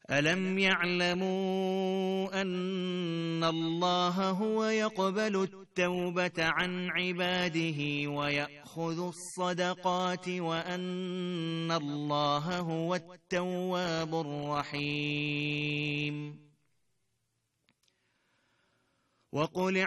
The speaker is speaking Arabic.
ألم يعلموا أن الله هو يقبل التوبة عن عباده ويأخذ الصدقات وأن الله هو التواب الرحيم. وقل